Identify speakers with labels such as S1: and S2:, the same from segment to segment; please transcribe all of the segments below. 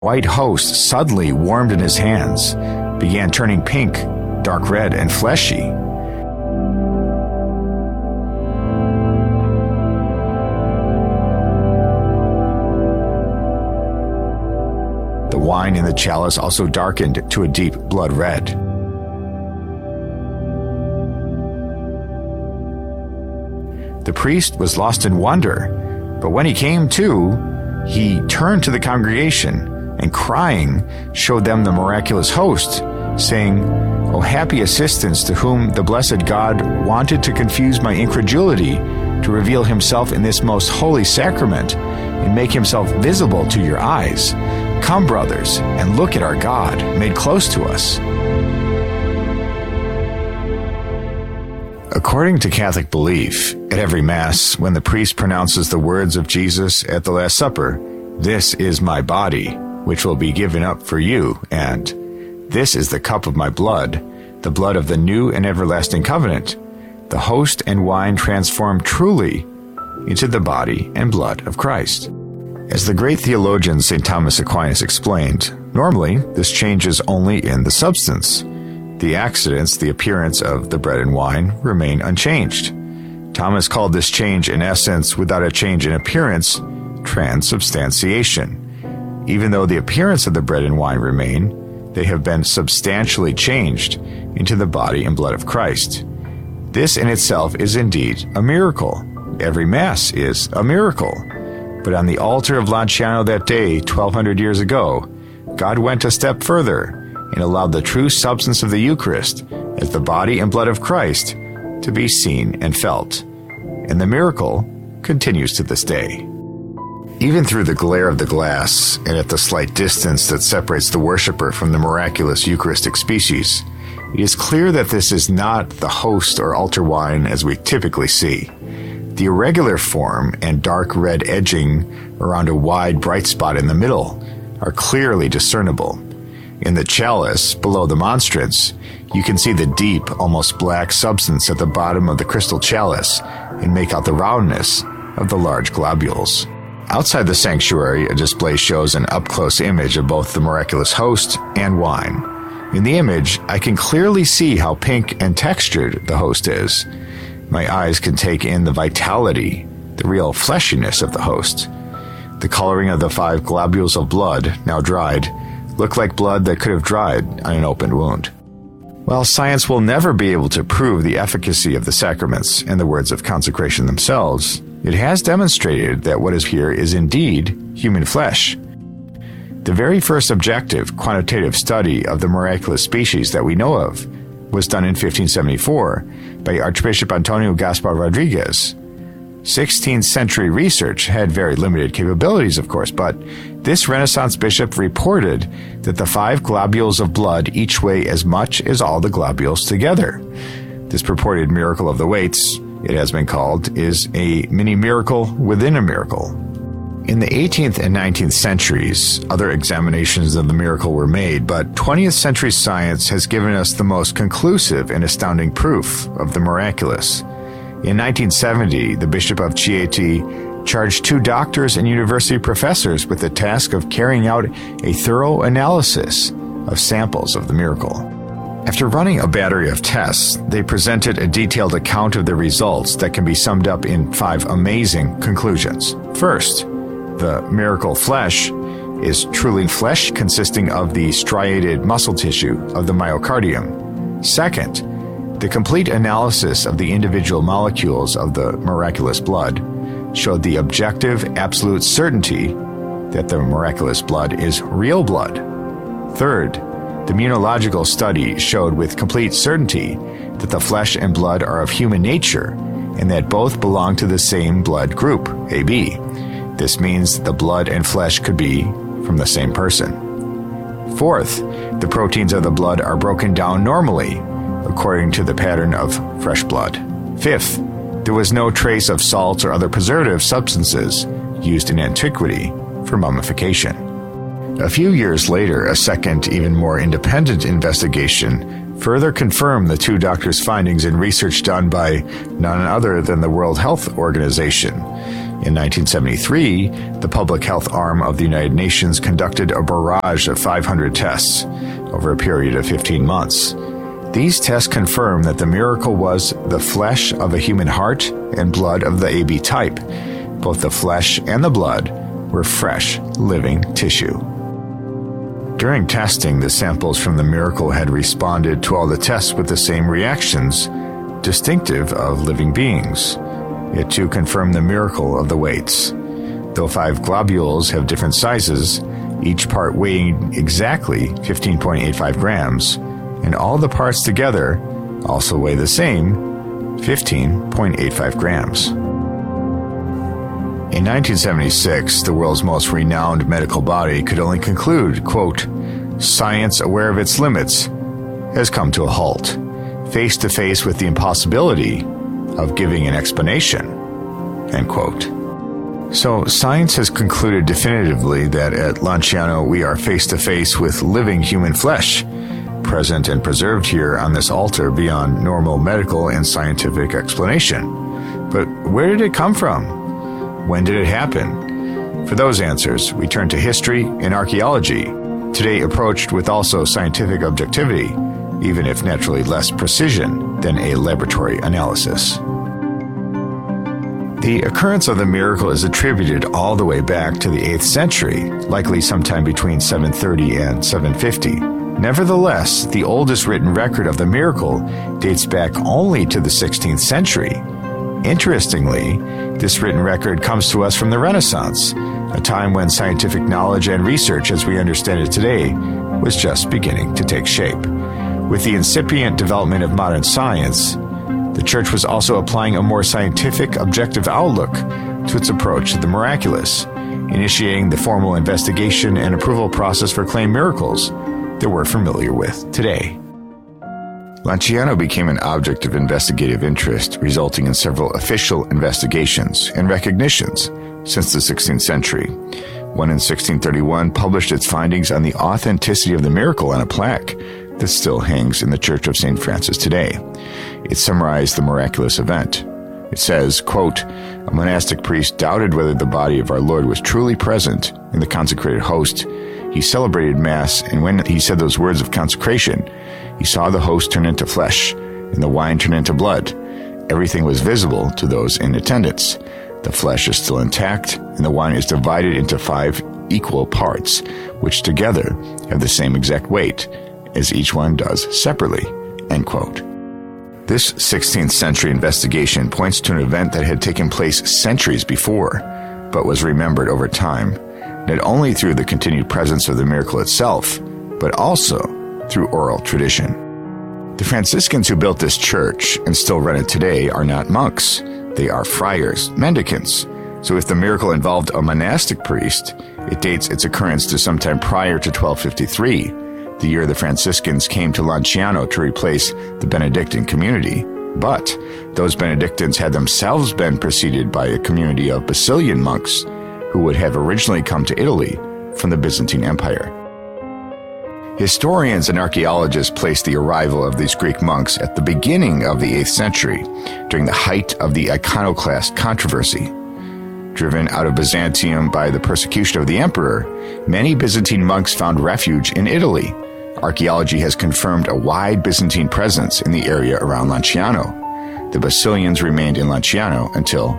S1: white host suddenly warmed in his hands, began turning pink, dark red, and fleshy. The wine in the chalice also darkened to a deep blood red. The priest was lost in wonder, but when he came to, he turned to the congregation and crying showed them the miraculous host, saying, "O happy assistants to whom the blessed God wanted to confuse my incredulity, to reveal himself in this most holy sacrament and make himself visible to your eyes. Come, brothers, and look at our God, made close to us." According to Catholic belief, at every Mass, when the priest pronounces the words of Jesus at the Last Supper, "This is my body, which will be given up for you," and "This is the cup of my blood, the blood of the new and everlasting covenant," the host and wine transform truly into the body and blood of Christ. As the great theologian St. Thomas Aquinas explained, normally this changes only in the substance. The accidents, the appearance of the bread and wine, remain unchanged. Thomas called this change in essence, without a change in appearance, transubstantiation. Even though the appearance of the bread and wine remain, they have been substantially changed into the body and blood of Christ. This in itself is indeed a miracle. Every Mass is a miracle. But on the altar of Lanciano that day, 1200 years ago, God went a step further and allowed the true substance of the Eucharist, as the body and blood of Christ, to be seen and felt. And the miracle continues to this day. Even through the glare of the glass, and at the slight distance that separates the worshiper from the miraculous Eucharistic species, it is clear that this is not the host or altar wine as we typically see. The irregular form and dark red edging around a wide bright spot in the middle are clearly discernible. In the chalice, below the monstrance, you can see the deep, almost black substance at the bottom of the crystal chalice and make out the roundness of the large globules. Outside the sanctuary, a display shows an up-close image of both the miraculous host and wine. In the image, I can clearly see how pink and textured the host is. My eyes can take in the vitality, the real fleshiness of the host. The coloring of the 5 globules of blood, now dried, look like blood that could have dried on an open wound. While science will never be able to prove the efficacy of the sacraments and the words of consecration themselves, it has demonstrated that what is here is indeed human flesh. The very first objective, quantitative study of the miraculous species that we know of was done in 1574 by Archbishop Antonio Gaspar Rodriguez. 16th century research had very limited capabilities, of course, but this Renaissance bishop reported that the 5 globules of blood each weigh as much as all the globules together. This purported miracle of the weights, it has been called, is a mini miracle within a miracle. In the 18th and 19th centuries, other examinations of the miracle were made, but 20th century science has given us the most conclusive and astounding proof of the miraculous. In 1970, the Bishop of Chieti charged 2 doctors and university professors with the task of carrying out a thorough analysis of samples of the miracle. After running a battery of tests, they presented a detailed account of the results that can be summed up in 5 amazing conclusions. First, the miracle flesh is truly flesh consisting of the striated muscle tissue of the myocardium. Second, the complete analysis of the individual molecules of the miraculous blood showed the objective, absolute certainty that the miraculous blood is real blood. Third, the immunological study showed with complete certainty that the flesh and blood are of human nature and that both belong to the same blood group, AB. This means the blood and flesh could be from the same person. Fourth, the proteins of the blood are broken down normally, according to the pattern of fresh blood. Fifth, there was no trace of salts or other preservative substances used in antiquity for mummification. A few years later, a second, even more independent investigation further confirmed the 2 doctors' findings in research done by none other than the World Health Organization. In 1973, the public health arm of the United Nations conducted a barrage of 500 tests over a period of 15 months. These tests confirmed that the miracle was the flesh of a human heart and blood of the AB type. Both the flesh and the blood were fresh, living tissue. During testing, the samples from the miracle had responded to all the tests with the same reactions, distinctive of living beings. It too confirmed the miracle of the weights. Though 5 globules have different sizes, each part weighing exactly 15.85 grams, and all the parts together also weigh the same, 15.85 grams. In 1976, the world's most renowned medical body could only conclude, quote, "Science, aware of its limits, has come to a halt, face to face with the impossibility of giving an explanation," end quote. So science has concluded definitively that at Lanciano we are face to face with living human flesh, present and preserved here on this altar beyond normal medical and scientific explanation. But where did it come from? When did it happen? For those answers, we turn to history and archaeology, today approached with also scientific objectivity, even if naturally less precision than a laboratory analysis. The occurrence of the miracle is attributed all the way back to the 8th century, likely sometime between 730 and 750. Nevertheless, the oldest written record of the miracle dates back only to the 16th century. Interestingly, this written record comes to us from the Renaissance, a time when scientific knowledge and research as we understand it today was just beginning to take shape. With the incipient development of modern science, the Church was also applying a more scientific, objective outlook to its approach to the miraculous, initiating the formal investigation and approval process for claimed miracles that we're familiar with today. Lanciano became an object of investigative interest, resulting in several official investigations and recognitions since the 16th century. One in 1631 published its findings on the authenticity of the miracle on a plaque that still hangs in the Church of St. Francis today. It summarized the miraculous event. It says, quote, "A monastic priest doubted whether the body of our Lord was truly present in the consecrated host. He celebrated Mass, and when he said those words of consecration, he saw the host turn into flesh and the wine turn into blood. Everything was visible to those in attendance. The flesh is still intact, and the wine is divided into 5 equal parts, which together have the same exact weight, as each one does separately," end quote. This 16th century investigation points to an event that had taken place centuries before, but was remembered over time, not only through the continued presence of the miracle itself, but also through oral tradition. The Franciscans who built this church and still run it today are not monks. They are friars, mendicants. So if the miracle involved a monastic priest, it dates its occurrence to sometime prior to 1253, the year the Franciscans came to Lanciano to replace the Benedictine community. But those Benedictines had themselves been preceded by a community of Basilian monks who would have originally come to Italy from the Byzantine Empire. Historians and archaeologists place the arrival of these Greek monks at the beginning of the 8th century, during the height of the iconoclast controversy. Driven out of Byzantium by the persecution of the emperor, many Byzantine monks found refuge in Italy. Archaeology has confirmed a wide Byzantine presence in the area around Lanciano. The Basilians remained in Lanciano until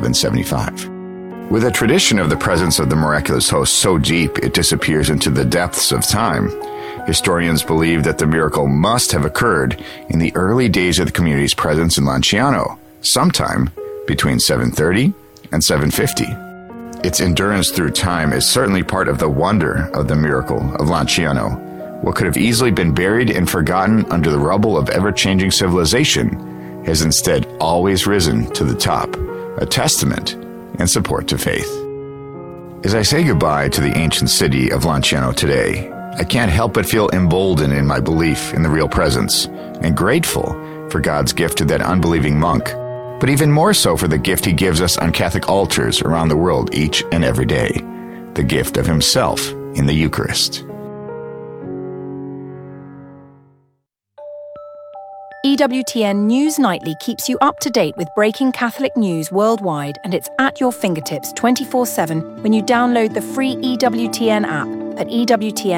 S1: 1175. With a tradition of the presence of the miraculous host so deep it disappears into the depths of time, historians believe that the miracle must have occurred in the early days of the community's presence in Lanciano, sometime between 730 and 750. Its endurance through time is certainly part of the wonder of the miracle of Lanciano. What could have easily been buried and forgotten under the rubble of ever-changing civilization has instead always risen to the top, a testament and support to faith. As I say goodbye to the ancient city of Lanciano today, I can't help but feel emboldened in my belief in the real presence and grateful for God's gift to that unbelieving monk, but even more so for the gift he gives us on Catholic altars around the world each and every day, the gift of himself in the Eucharist.
S2: EWTN News Nightly keeps you up to date with breaking Catholic news worldwide, and it's at your fingertips 24/7 when you download the free EWTN app at ewtn.com.